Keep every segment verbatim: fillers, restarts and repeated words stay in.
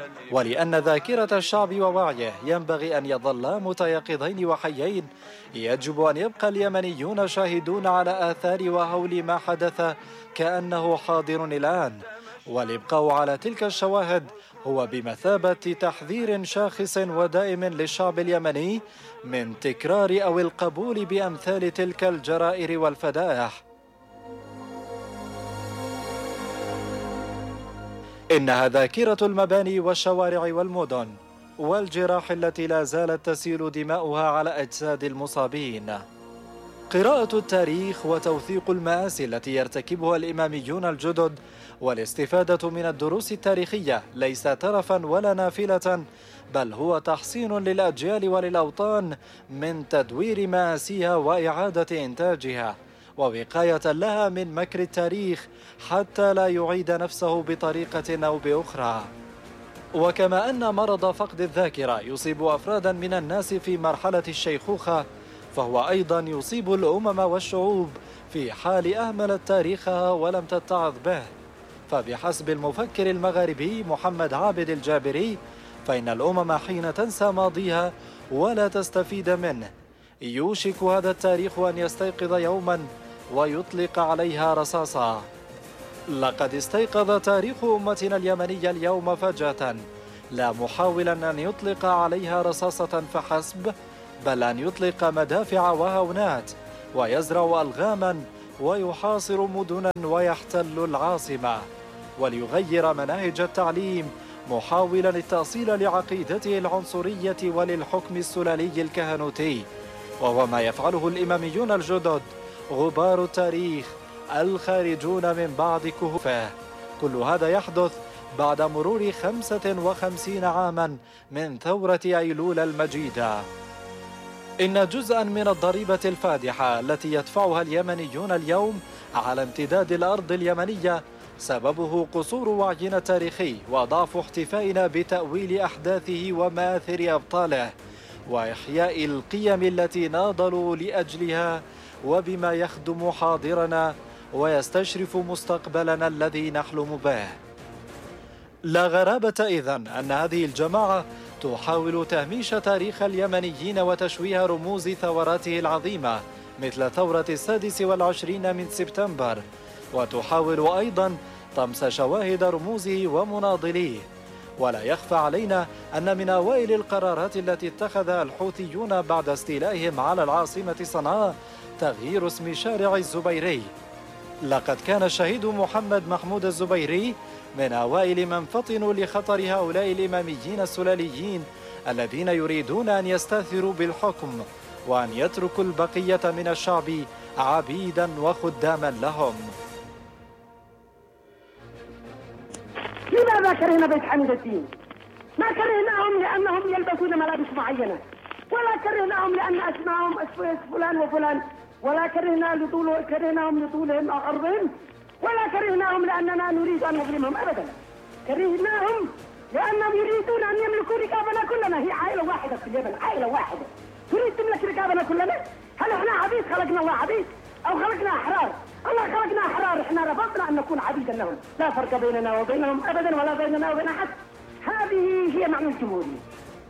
ولأن ذاكرة الشعب ووعيه ينبغي أن يظلا متيقظين وحيين، يجب أن يبقى اليمنيون شاهدون على آثار وهول ما حدث كأنه حاضر الآن، والإبقاء على تلك الشواهد هو بمثابة تحذير شاخص ودائم للشعب اليمني من تكرار أو القبول بأمثال تلك الجرائر والفدائح. إنها ذاكرة المباني والشوارع والمدن والجراح التي لا زالت تسيل دماؤها على أجساد المصابين. قراءة التاريخ وتوثيق المآسي التي يرتكبها الإماميون الجدد والاستفادة من الدروس التاريخية ليس ترفا ولا نافلة، بل هو تحصين للأجيال وللأوطان من تدوير مآسيها وإعادة إنتاجها، ووقاية لها من مكر التاريخ حتى لا يعيد نفسه بطريقة أو بأخرى. وكما أن مرض فقد الذاكرة يصيب أفرادا من الناس في مرحلة الشيخوخة، فهو أيضا يصيب الأمم والشعوب في حال أهملت تاريخها ولم تتعظ به. فبحسب المفكر المغاربي محمد عابد الجابري، فإن الأمم حين تنسى ماضيها ولا تستفيد منه يوشك هذا التاريخ أن يستيقظ يوما ويطلق عليها رصاصا. لقد استيقظ تاريخ أمتنا اليمنية اليوم فجأة، لا محاولا أن يطلق عليها رصاصة فحسب، بل أن يطلق مدافع وهونات ويزرع ألغاما ويحاصر مدنا ويحتل العاصمة، وليغير مناهج التعليم محاولا التأصيل لعقيدته العنصرية وللحكم السلالي الكهنوتي، وهو ما يفعله الإماميون الجدد غبار التاريخ الخارجون من بعد كهوفه. كل هذا يحدث بعد مرور خمسة وخمسين عاما من ثورة أيلول المجيدة. إن جزءا من الضريبة الفادحة التي يدفعها اليمنيون اليوم على امتداد الأرض اليمنية سببه قصور وعينا التاريخي وضعف احتفائنا بتأويل أحداثه ومآثر أبطاله وإحياء القيم التي ناضلوا لأجلها، وبما يخدم حاضرنا ويستشرف مستقبلنا الذي نحلم به. لا غرابة إذن أن هذه الجماعة تحاول تهميش تاريخ اليمنيين وتشويه رموز ثوراته العظيمة مثل ثورة السادس والعشرين من سبتمبر، وتحاول أيضا طمس شواهد رموزه ومناضليه. ولا يخفى علينا أن من أوائل القرارات التي اتخذها الحوثيون بعد استيلائهم على العاصمة صنعاء تغيير اسم شارع الزبيري. لقد كان الشهيد محمد محمود الزبيري من أوائل من فطنوا لخطر هؤلاء الإماميين السلاليين الذين يريدون أن يستأثروا بالحكم وأن يتركوا البقية من الشعب عبيدا وخداما لهم. لماذا كرهنا بيت حميد الدين؟ ما كرهناهم لأنهم يلبسون ملابس معينة، ولا كرهناهم لأن أسمائهم فلان وفلان، ولا كرهنا لطول كرهناهم لطولهم أو عرضهم، ولا كرهناهم لأننا نريد أن نظلمهم أبدا. كرهناهم لأنهم يريدون أن يملكوا ركابنا كلنا. هي عائلة واحدة في اليمن، عائلة واحدة تريد تملك ركابنا كلنا. هل احنا عبيد؟ خلقنا الله عبيد أو خلقنا أحرار؟ الله خلقنا أحرار، احنا رفضنا أن نكون عبيدا لهم. لا فرق بيننا وبينهم أبدا، ولا بيننا وبين أحد. هذه هي معنى الجمهورية.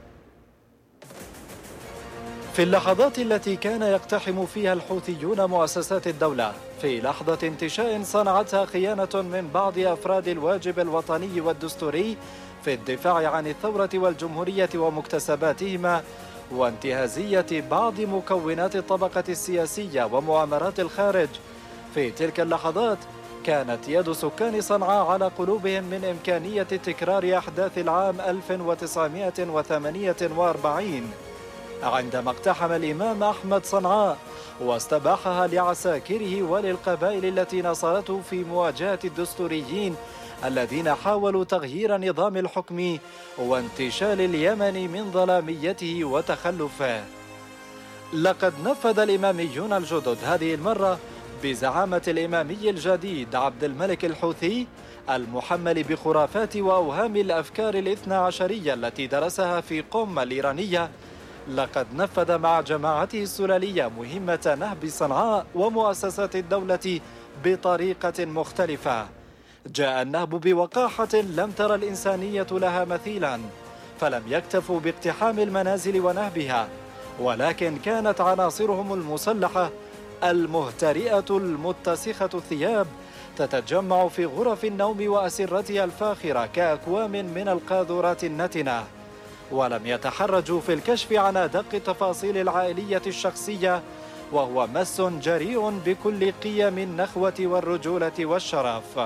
في اللحظات التي كان يقتحم فيها الحوثيون مؤسسات الدولة، في لحظة انتشاء صنعتها خيانة من بعض أفراد الواجب الوطني والدستوري في الدفاع عن الثورة والجمهورية ومكتسباتهما، وانتهازية بعض مكونات الطبقة السياسية ومؤامرات الخارج، في تلك اللحظات كانت يد سكان صنعاء على قلوبهم من إمكانية تكرار أحداث العام ألف وتسعمائة وثمانية وأربعين عندما اقتحم الإمام أحمد صنعاء واستباحها لعساكره وللقبائل التي ناصرته في مواجهة الدستوريين الذين حاولوا تغيير نظام الحكم وانتشال اليمن من ظلاميته وتخلفه. لقد نفذ الإماميون الجدد هذه المرة بزعامة الإمامي الجديد عبد الملك الحوثي المحمل بخرافات وأوهام الأفكار الاثنى عشرية التي درسها في قم الإيرانية، لقد نفذ مع جماعته السلالية مهمة نهب صنعاء ومؤسسات الدولة بطريقة مختلفة. جاء النهب بوقاحة لم تر الإنسانية لها مثيلا، فلم يكتفوا باقتحام المنازل ونهبها، ولكن كانت عناصرهم المسلحة المهترئة المتسخة الثياب تتجمع في غرف النوم وأسرتها الفاخرة كأكوام من القاذورات النتنة، ولم يتحرجوا في الكشف عن أدق التفاصيل العائلية الشخصية، وهو مس جريء بكل قيم النخوة والرجولة والشرف.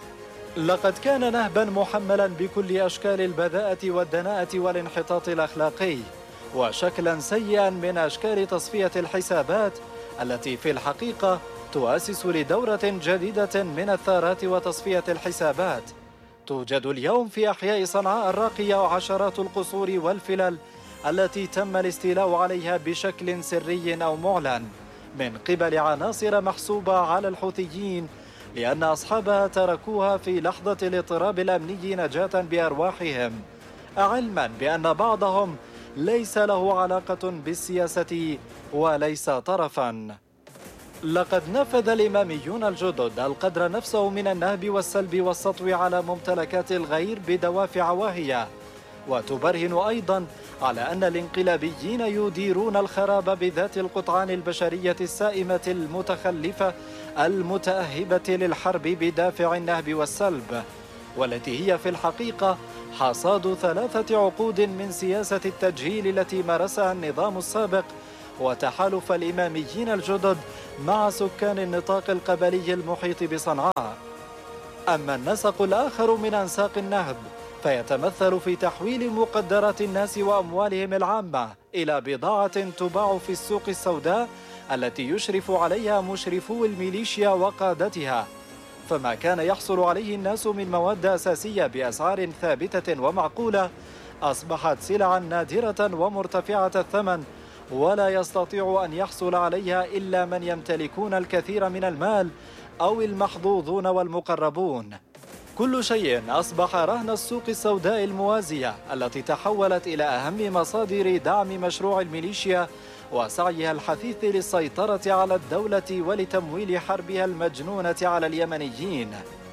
لقد كان نهبا محملا بكل أشكال البذاءة والدناءة والانحطاط الأخلاقي، وشكلا سيئا من أشكال تصفية الحسابات التي في الحقيقة تؤسس لدورة جديدة من الثارات وتصفية الحسابات. توجد اليوم في أحياء صنعاء الراقية عشرات القصور والفلل التي تم الاستيلاء عليها بشكل سري أو معلن من قبل عناصر محسوبة على الحوثيين، لأن أصحابها تركوها في لحظة الاضطراب الأمني نجاة بأرواحهم، علما بأن بعضهم ليس له علاقة بالسياسة وليس طرفا. لقد نفذ الإماميون الجدد القدر نفسه من النهب والسلب والسطو على ممتلكات الغير بدوافع واهية، وتبرهن أيضا على أن الانقلابيين يديرون الخراب بذات القطعان البشرية السائمة المتخلفة المتأهبة للحرب بدافع النهب والسلب، والتي هي في الحقيقة حصاد ثلاثة عقود من سياسة التجهيل التي مارسها النظام السابق وتحالف الإماميين الجدد مع سكان النطاق القبلي المحيط بصنعاء. أما النسق الآخر من أنساق النهب فيتمثل في تحويل مقدرات الناس وأموالهم العامة إلى بضاعة تباع في السوق السوداء التي يشرف عليها مشرفو الميليشيا وقادتها، فما كان يحصل عليه الناس من مواد أساسية بأسعار ثابتة ومعقولة أصبحت سلعا نادرة ومرتفعة الثمن، ولا يستطيع أن يحصل عليها إلا من يمتلكون الكثير من المال أو المحظوظون والمقربون. كل شيء أصبح رهن السوق السوداء الموازية التي تحولت إلى أهم مصادر دعم مشروع الميليشيا وسعيها الحثيث للسيطرة على الدولة ولتمويل حربها المجنونة على اليمنيين.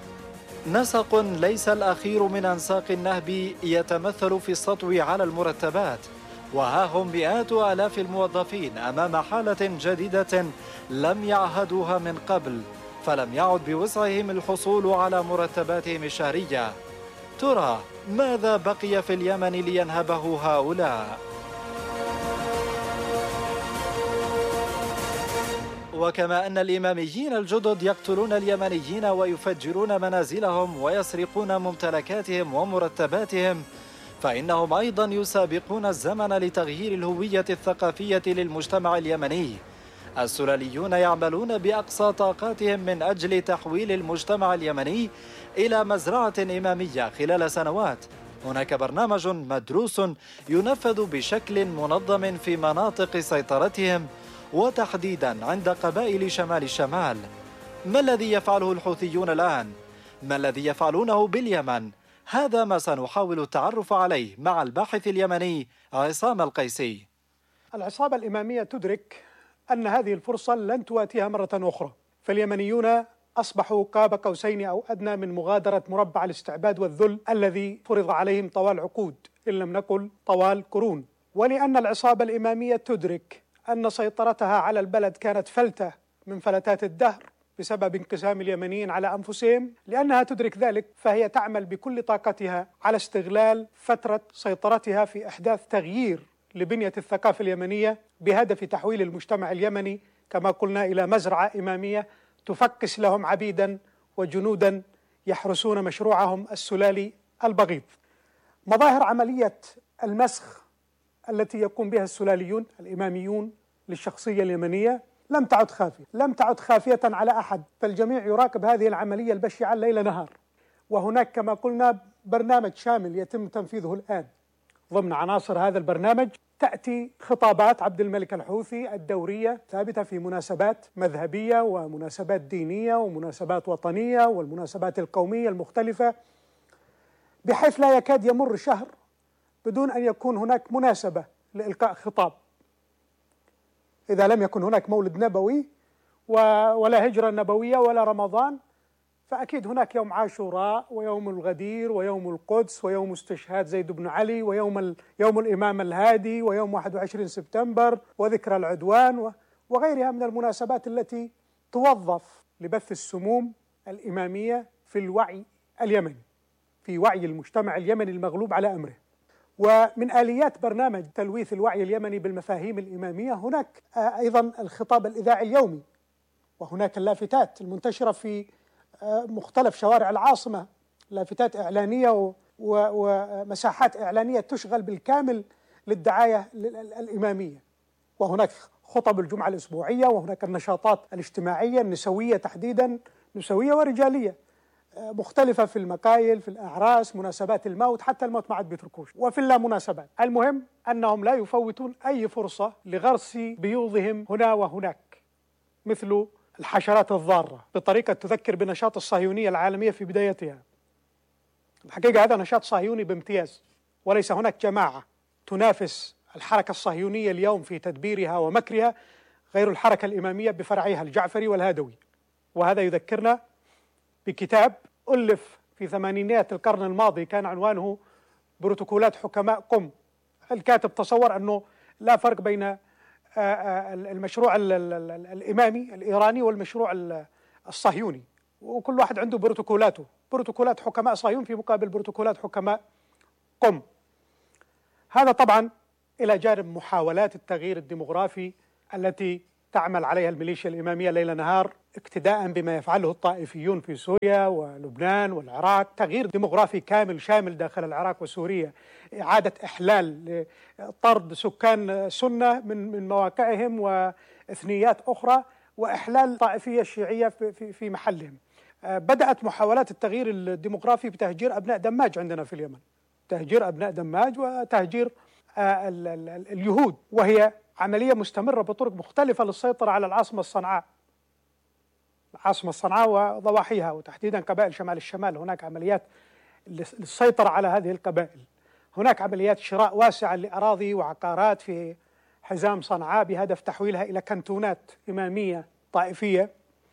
نسق ليس الأخير من أنساق النهب يتمثل في السطو على المرتبات، وها هم مئات آلاف الموظفين أمام حالة جديدة لم يعهدوها من قبل، فلم يعد بوسعهم الحصول على مرتباتهم الشهرية. ترى ماذا بقي في اليمن لينهبه هؤلاء؟ وكما أن الإماميين الجدد يقتلون اليمنيين ويفجرون منازلهم ويسرقون ممتلكاتهم ومرتباتهم، فإنهم أيضا يسابقون الزمن لتغيير الهوية الثقافية للمجتمع اليمني. السلاليون يعملون بأقصى طاقاتهم من أجل تحويل المجتمع اليمني إلى مزرعة إمامية خلال سنوات. هناك برنامج مدروس ينفذ بشكل منظم في مناطق سيطرتهم، وتحديدا عند قبائل شمال الشمال. ما الذي يفعله الحوثيون الآن؟ ما الذي يفعلونه باليمن؟ هذا ما سنحاول التعرف عليه مع الباحث اليمني عصام القيسي. العصابة الإمامية تدرك أن هذه الفرصة لن تواتيها مرة أخرى، فاليمنيون أصبحوا قاب قوسين أو أدنى من مغادرة مربع الاستعباد والذل الذي فرض عليهم طوال عقود إن لم نقل طوال قرون. ولأن العصابة الإمامية تدرك أن سيطرتها على البلد كانت فلتة من فلتات الدهر بسبب انقسام اليمنيين على أنفسهم، لأنها تدرك ذلك فهي تعمل بكل طاقتها على استغلال فترة سيطرتها في إحداث تغيير لبنية الثقافة اليمنية بهدف تحويل المجتمع اليمني كما قلنا إلى مزرعة إمامية تفكس لهم عبيدا وجنودا يحرسون مشروعهم السلالي البغيض. مظاهر عملية المسخ التي يقوم بها السلاليون الإماميون للشخصية اليمنية لم تعد خافية لم تعد خافية على أحد، فالجميع يراقب هذه العملية البشعة ليل نهار. وهناك كما قلنا برنامج شامل يتم تنفيذه الآن. ضمن عناصر هذا البرنامج تأتي خطابات عبد الملك الحوثي الدورية ثابتة في مناسبات مذهبية ومناسبات دينية ومناسبات وطنية والمناسبات القومية المختلفة، بحيث لا يكاد يمر شهر بدون أن يكون هناك مناسبة لإلقاء خطاب. إذا لم يكن هناك مولد نبوي ولا هجرة نبوية ولا رمضان، فأكيد هناك يوم عاشوراء ويوم الغدير ويوم القدس ويوم استشهاد زيد بن علي ويوم ال... يوم الإمام الهادي ويوم واحد وعشرين سبتمبر وذكرى العدوان و... وغيرها من المناسبات التي توظف لبث السموم الإمامية في الوعي اليمني، في وعي المجتمع اليمني المغلوب على أمره. ومن آليات برنامج تلويث الوعي اليمني بالمفاهيم الإمامية هناك أيضا الخطاب الإذاعي اليومي، وهناك اللافتات المنتشرة في مختلف شوارع العاصمة، لافتات إعلانية ومساحات إعلانية تشغل بالكامل للدعاية الإمامية. وهناك خطب الجمعة الأسبوعية، وهناك النشاطات الاجتماعية النسوية تحديدا، نسوية ورجالية مختلفة في المكايل، في الأعراس، مناسبات الموت، حتى الموت ما عاد بيتركوش، وفي اللامناسبات. المهم أنهم لا يفوتون أي فرصة لغرس بيوضهم هنا وهناك، مثل الحشرات الضارة، بطريقة تذكر بنشاط الصهيونية العالمية في بدايتها. الحقيقة هذا نشاط صهيوني بامتياز، وليس هناك جماعة تنافس الحركة الصهيونية اليوم في تدبيرها ومكرها غير الحركة الإمامية بفرعيها الجعفري والهادوي. وهذا يذكرنا بكتاب ألف في ثمانينات القرن الماضي كان عنوانه بروتوكولات حكماء قم. الكاتب تصور أنه لا فرق بين المشروع الإمامي الإيراني والمشروع الصهيوني، وكل واحد عنده بروتوكولاته، بروتوكولات حكماء صهيون في مقابل بروتوكولات حكماء قم. هذا طبعا إلى جانب محاولات التغيير الديمغرافي التي تعمل عليها الميليشيا الإمامية ليل نهار، اقتداء بما يفعله الطائفيون في سوريا ولبنان والعراق، تغيير ديمغرافي كامل شامل داخل العراق وسوريا، إعادة إحلال، طرد سكان سنة من من مواقعهم وإثنيات أخرى، وإحلال الطائفية الشيعية في في في محلهم. بدأت محاولات التغيير الديمغرافي بتهجير أبناء دماج عندنا في اليمن، تهجير أبناء دماج وتهجير اليهود، وهي عملية مستمرة بطرق مختلفة للسيطرة على العاصمة الصنعاء، العاصمة الصنعاء وضواحيها، وتحديدا قبائل شمال الشمال. هناك عمليات للسيطرة على هذه القبائل، هناك عمليات شراء واسعة لأراضي وعقارات في حزام صنعاء بهدف تحويلها إلى كنتونات إمامية طائفية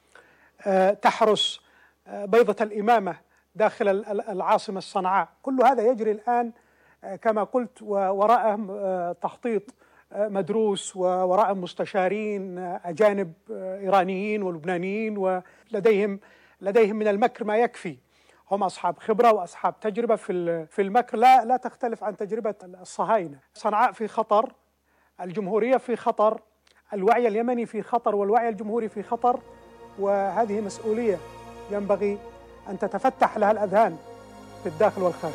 تحرس بيضة الإمامة داخل العاصمة الصنعاء. كل هذا يجري الآن كما قلت وراءه تخطيط مدروس، ووراء مستشارين أجانب إيرانيين ولبنانيين، ولديهم لديهم من المكر ما يكفي. هم أصحاب خبرة وأصحاب تجربة في في المكر لا لا تختلف عن تجربة الصهاينة. صنعاء في خطر، الجمهورية في خطر، الوعي اليمني في خطر، والوعي الجمهوري في خطر، وهذه مسؤولية ينبغي أن تتفتح لها الأذهان في الداخل والخارج.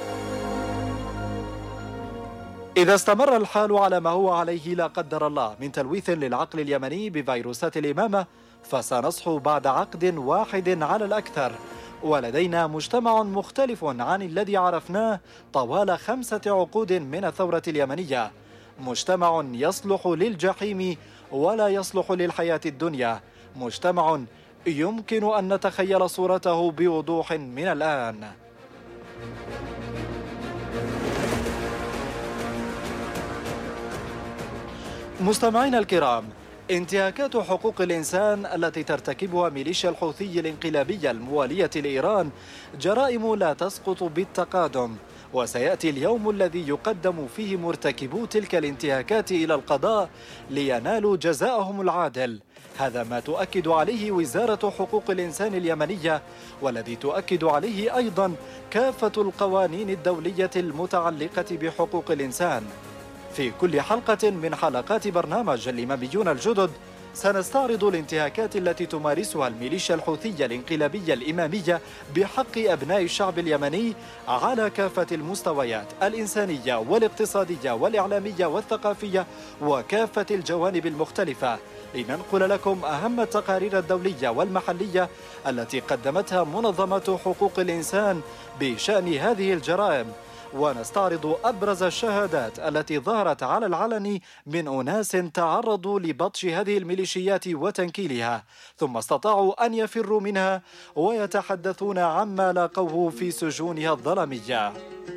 إذا استمر الحال على ما هو عليه لا قدر الله من تلويث للعقل اليمني بفيروسات الإمامة، فسنصحو بعد عقد واحد على الأكثر، ولدينا مجتمع مختلف عن الذي عرفناه طوال خمسة عقود من الثورة اليمنية، مجتمع يصلح للجحيم ولا يصلح للحياة الدنيا، مجتمع يمكن أن نتخيل صورته بوضوح من الآن. مستمعينا الكرام، انتهاكات حقوق الإنسان التي ترتكبها ميليشيا الحوثي الانقلابية الموالية لإيران جرائم لا تسقط بالتقادم، وسيأتي اليوم الذي يقدم فيه مرتكبو تلك الانتهاكات إلى القضاء لينالوا جزاءهم العادل. هذا ما تؤكد عليه وزارة حقوق الإنسان اليمنية، والذي تؤكد عليه أيضا كافة القوانين الدولية المتعلقة بحقوق الإنسان. في كل حلقة من حلقات برنامج الإماميون الجدد سنستعرض الانتهاكات التي تمارسها الميليشيا الحوثية الانقلابية الإمامية بحق أبناء الشعب اليمني على كافة المستويات الإنسانية والاقتصادية والإعلامية والثقافية وكافة الجوانب المختلفة، لننقل لكم أهم التقارير الدولية والمحلية التي قدمتها منظمة حقوق الإنسان بشأن هذه الجرائم، ونستعرض أبرز الشهادات التي ظهرت على العلن من أناس تعرضوا لبطش هذه الميليشيات وتنكيلها، ثم استطاعوا أن يفروا منها ويتحدثون عما لاقوه في سجونها الظلامية.